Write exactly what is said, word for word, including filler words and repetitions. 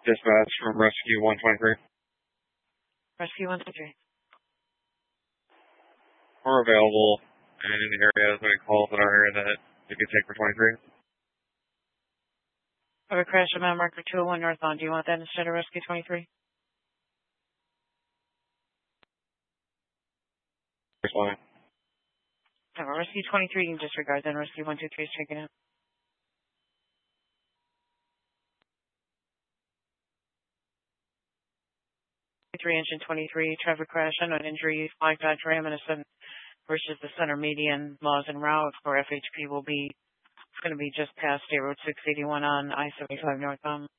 Dispatch from Rescue one twenty-three. Rescue one twenty-three. We're available in the area, any calls in our area that you could take for twenty-three. I have a crash at mile marker two oh one northbound. Do you want that instead of Rescue twenty-three? Responding. No, Rescue twenty-three, you can disregard then. Rescue one two three is taken out. three engine twenty-three, traffic crash, unknown injury, flag Dodge Ram Innocent versus the center median, laws en route for F H P will be, it's going to be just past State Road six eighty-one on I seventy-five northbound.